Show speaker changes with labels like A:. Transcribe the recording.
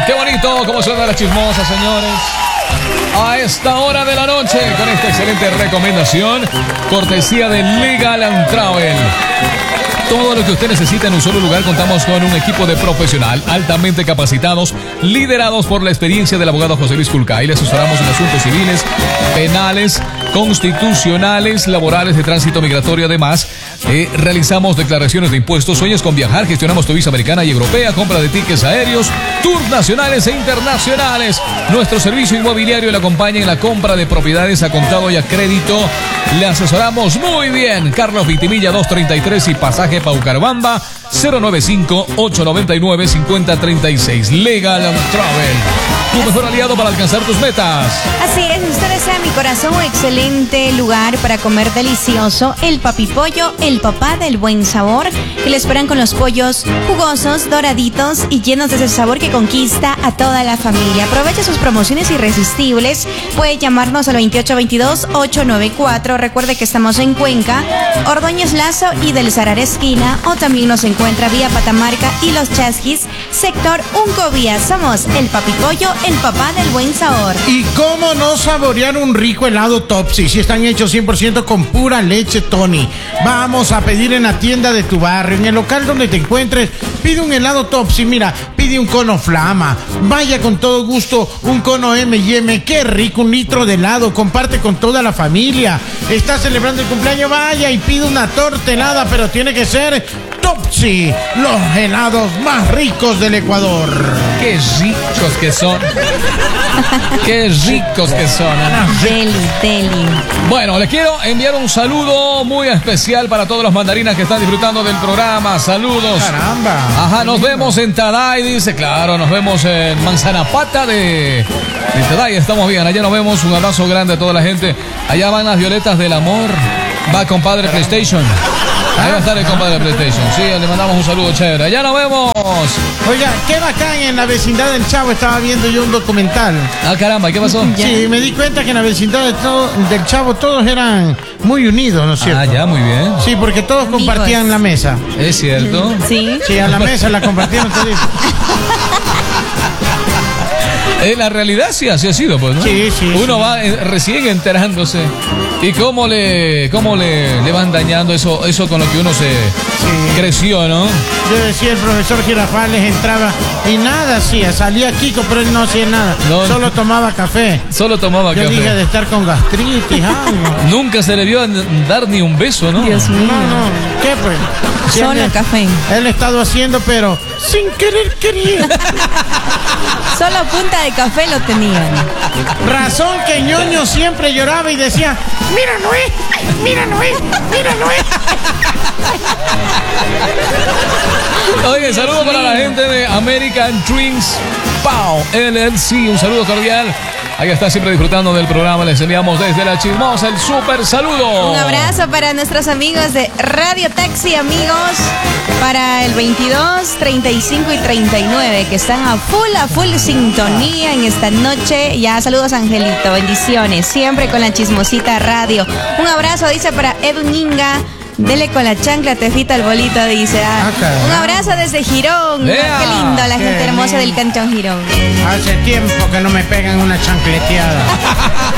A: Qué bonito, cómo suena la chismosa, señores. A esta hora de la noche, con esta excelente recomendación, cortesía de Legal & Travel. Todo lo que usted necesita en un solo lugar. Contamos con un equipo de profesional altamente capacitados, liderados por la experiencia del abogado José Luis Culcay. Le asesoramos en asuntos civiles, penales, constitucionales, laborales, de tránsito migratorio. Además, realizamos declaraciones de impuestos. ¿Sueñas con viajar? Gestionamos tu visa americana y europea, compra de tickets aéreos, tours nacionales e internacionales. Nuestro servicio inmobiliario le acompaña en la compra de propiedades a contado y a crédito. Le asesoramos muy bien. Carlos Vitimilla 233 y pasaje Paucarabamba 095-899-5036. Legal & Travel, tu mejor aliado para alcanzar tus metas.
B: Así es, usted desea mi corazón un excelente lugar para comer delicioso. El Papipollo, el papá del buen sabor, que le esperan con los pollos jugosos, doraditos y llenos de ese sabor que conquista a toda la familia. Aproveche sus promociones irresistibles. Puede llamarnos al 2822-894. Recuerde que estamos en Cuenca, Ordóñez Lazo y del Salar esquina, o también nos encuentra vía Patamarca y Los Chasquis, sector Uncovía. Somos el Papipollo, el papá del buen sabor.
C: ¿Y cómo no saborear un rico helado Topsy si están hechos 100% con pura leche Tony? Vamos a pedir en la tienda de tu barrio, en el local donde te encuentres. Pide un helado Topsy, mira, pide un cono Flama, vaya con todo gusto un cono M&M, qué rico, un litro de helado, comparte con toda la familia. Está celebrando el cumpleaños, vaya y pide una torta helada, pero tiene que ser Topsy, los helados más ricos del Ecuador.
A: Qué ricos que son. Qué ricos que son.
B: Deli, deli.
A: Bueno, les quiero enviar un saludo muy especial para todos los mandarinas que están disfrutando del programa. Saludos.
C: Caramba.
A: Ajá, nos vemos en Taday, dice. Claro, nos vemos en Manzanapata de Taday. Estamos bien, allá nos vemos. Un abrazo grande a toda la gente. Allá van las violetas del amor. Va compadre PlayStation. Ahí va a estar el compadre PlayStation. Sí, le mandamos un saludo chévere. Allá nos vemos.
C: Oiga, qué bacán, en la vecindad del Chavo estaba viendo yo un documental.
A: Ah, caramba, ¿qué pasó?
C: Sí, me di cuenta que en la vecindad del Chavo todos eran muy unidos, ¿no es cierto?
A: Ah, ya, muy bien.
C: Sí, porque todos
B: Amigos.
C: compartían la mesa.
A: Es cierto.
B: Sí.
C: Sí, a la mesa la compartieron todos.
A: En la realidad sí, así ha sido, pues, ¿no?
C: Sí, sí.
A: Uno
C: sí.
A: va recién enterándose. ¿Y cómo le van dañando eso con lo que uno se creció, no?
C: Yo decía, el profesor Girafales entraba y nada hacía, salía Kiko, pero él no hacía nada.
A: No.
C: Solo tomaba café.
A: Solo tomaba
C: Yo
A: café.
C: dije de estar con gastritis, algo.
A: Nunca se le vio dar ni un beso, ¿no?
B: Dios mío.
C: No, ¿qué pues? Sí,
B: Solo café.
C: Él ha estado haciendo, pero sin querer quería.
B: Solo punta de café lo tenían.
C: Razón que Ñoño siempre lloraba y decía, mira Noé, mira Noé, mira Noé.
A: Oye, saludo para la gente de American Drinks Pow LLC. Un saludo cordial. Ahí está, siempre disfrutando del programa. Les enviamos desde la chismosa el súper saludo.
B: Un abrazo para nuestros amigos de Radio Taxi, amigos, para el 22, 35 y 39, que están a full sintonía en esta noche. Ya, saludos, Angelito, bendiciones, siempre con la chismosita radio. Un abrazo, dice, para Edwin Inga. Dele con la chancla, Tefita el bolito, dice. Un abrazo desde Girón.
A: ¡Ea!
B: Qué lindo, la gente
C: Qué
B: hermosa
C: lindo.
B: del Cantón Girón.
C: Hace tiempo que no me pegan una chancleteada.